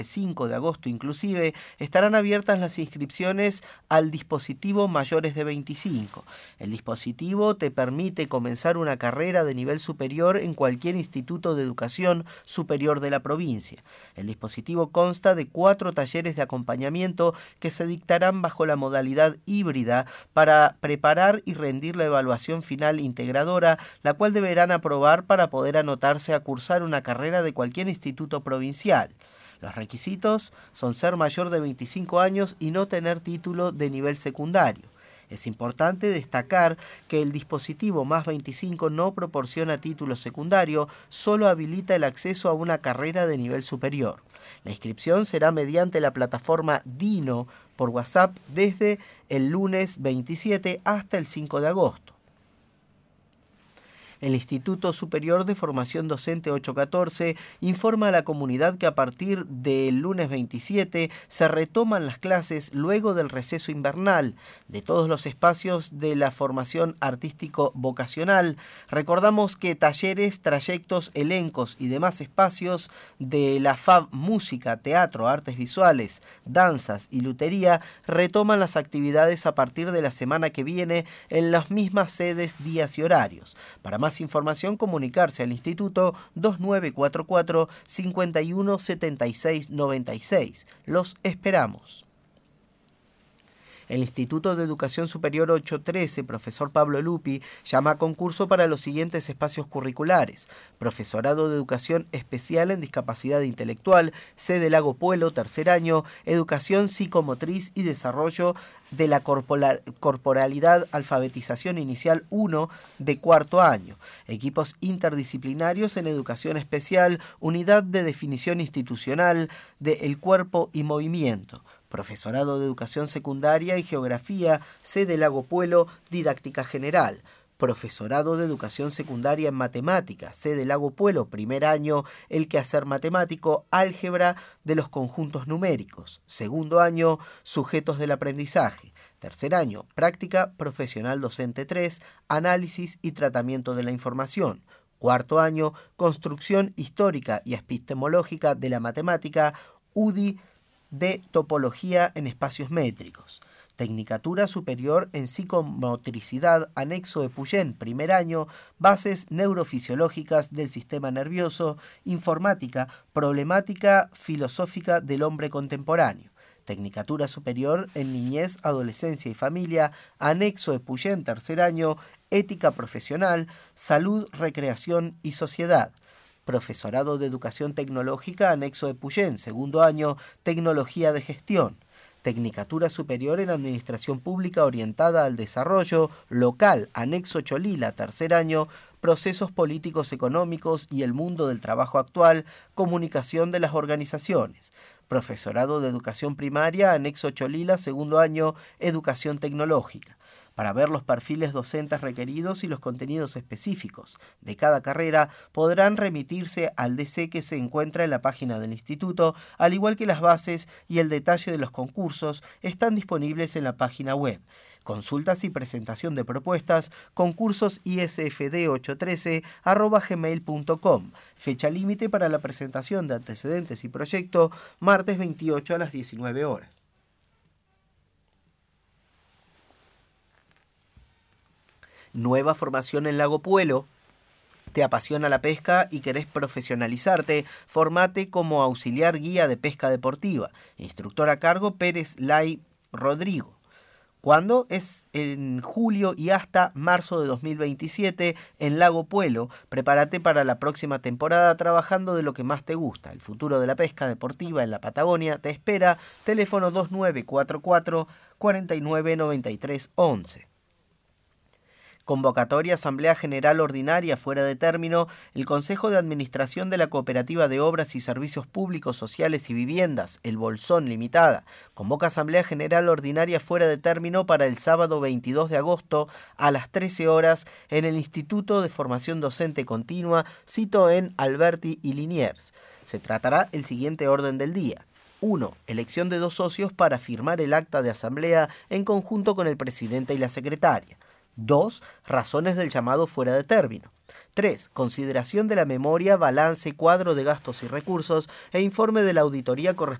5 de agosto inclusive, estarán abiertas las inscripciones al dispositivo mayores de 25. El dispositivo te permite comenzar una carrera de nivel superior en cualquier instituto de educación superior de la provincia. El dispositivo consta de 4 talleres de acompañamiento que se dictarán bajo la modalidad híbrida para preparar y rendir la evaluación final integradora, la cual deberán aprobar para poder anotarse a cursar una carrera de cualquier instituto provincial. Los requisitos son ser mayor de 25 años y no tener título de nivel secundario. Es importante destacar que el dispositivo más 25 no proporciona título secundario, solo habilita el acceso a una carrera de nivel superior. La inscripción será mediante la plataforma Dino por WhatsApp desde el lunes 27 hasta el 5 de agosto. El Instituto Superior de Formación Docente 814 informa a la comunidad que a partir del lunes 27 se retoman las clases luego del receso invernal de todos los espacios de la formación artístico-vocacional. Recordamos que talleres, trayectos, elencos y demás espacios de la FAB Música, Teatro, Artes Visuales, Danzas y Lutería retoman las actividades a partir de la semana que viene en las mismas sedes, días y horarios. Para más información, comunicarse al Instituto 2944 51 76 96. Los esperamos. El Instituto de Educación Superior 813, profesor Pablo Lupi, llama a concurso para los siguientes espacios curriculares: Profesorado de Educación Especial en Discapacidad Intelectual, sede Lago Puelo, tercer año, Educación Psicomotriz y Desarrollo de la Corporalidad, Alfabetización Inicial 1 de cuarto año. Equipos interdisciplinarios en Educación Especial, Unidad de Definición Institucional de El Cuerpo y Movimiento. Profesorado de Educación Secundaria y Geografía, sede Lago Puelo, Didáctica General. Profesorado de Educación Secundaria en Matemáticas, sede Lago Puelo, primer año, el quehacer matemático, álgebra de los conjuntos numéricos. Segundo año, sujetos del aprendizaje. Tercer año, práctica profesional docente 3, análisis y tratamiento de la información. Cuarto año, construcción histórica y epistemológica de la matemática, UDI de topología en espacios métricos. Tecnicatura superior en psicomotricidad, anexo Epuyén, primer año, bases neurofisiológicas del sistema nervioso, informática, problemática filosófica del hombre contemporáneo. Tecnicatura superior en niñez, adolescencia y familia, anexo Epuyén, tercer año, ética profesional, salud, recreación y sociedad. Profesorado de Educación Tecnológica, anexo Epuyén, segundo año, tecnología de gestión. Tecnicatura superior en Administración Pública orientada al desarrollo local, anexo Cholila, tercer año, procesos políticos económicos y el mundo del trabajo actual, comunicación de las organizaciones. Profesorado de Educación Primaria, anexo Cholila, segundo año, Educación Tecnológica. Para ver los perfiles docentes requeridos y los contenidos específicos de cada carrera, podrán remitirse al DC que se encuentra en la página del instituto, al igual que las bases y el detalle de los concursos están disponibles en la página web. Consultas y presentación de propuestas, concursos isfd813@gmail.com. Fecha límite para la presentación de antecedentes y proyecto, martes 28 a las 19 horas. Nueva formación en Lago Puelo. ¿Te apasiona la pesca y querés profesionalizarte? Formate como auxiliar guía de pesca deportiva. Instructor a cargo Pérez Lai Rodrigo. ¿Cuándo? Es en julio y hasta marzo de 2027 en Lago Puelo. Prepárate para la próxima temporada trabajando de lo que más te gusta. El futuro de la pesca deportiva en la Patagonia te espera. Teléfono 2944 499311. Convocatoria Asamblea General Ordinaria fuera de término. El Consejo de Administración de la Cooperativa de Obras y Servicios Públicos Sociales y Viviendas, El Bolsón Limitada, convoca Asamblea General Ordinaria fuera de término para el sábado 22 de agosto a las 13 horas en el Instituto de Formación Docente Continua, sito en Alberti y Liniers. Se tratará el siguiente orden del día. 1. Elección de 2 socios para firmar el acta de asamblea en conjunto con el presidente y la secretaria. 2. Razones del llamado fuera de término. 3. Consideración de la memoria, balance, cuadro de gastos y recursos e informe de la auditoría correspondiente